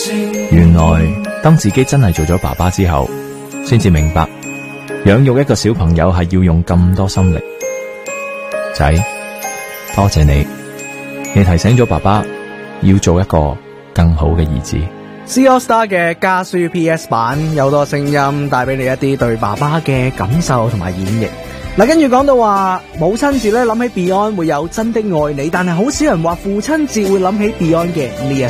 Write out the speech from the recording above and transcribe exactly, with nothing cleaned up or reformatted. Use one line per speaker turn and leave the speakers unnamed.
原來當自己真係做咗爸爸之後，先至明白養育一個小朋友係要用咁多心力。仔，多謝你，你提醒咗爸爸要做一個更好嘅兒子。
C AllStar 嘅家書 P S 版有多聲音帶俾你一啲對爸爸嘅感受同埋演繹。嗱，跟住講到話母親節咧，諗起 Beyond 會有真的愛你，但係好少人話父親節會諗起 Beyond 嘅呢一